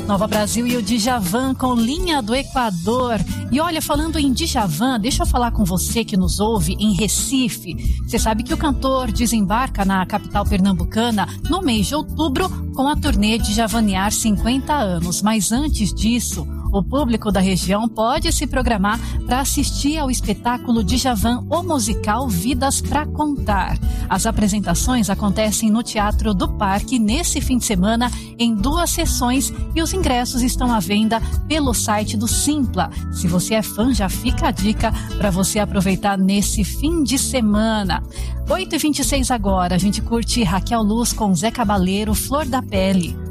Nova Brasil e o Djavan com Linha do Equador. E olha, falando em Djavan, deixa eu falar com você que nos ouve em Recife. Você sabe que o cantor desembarca na capital pernambucana no mês de outubro com a turnê Djavanear 50 anos. Mas antes disso, o público da região pode se programar para assistir ao espetáculo Djavan, o musical Vidas pra Contar. As apresentações acontecem no Teatro do Parque nesse fim de semana em 2 sessões e os ingressos estão à venda pelo site do Simpla. Se você é fã, já fica a dica para você aproveitar nesse fim de semana. 8h26 agora, a gente curte Raquel Luz com Zé Cabaleiro, Flor da Pele.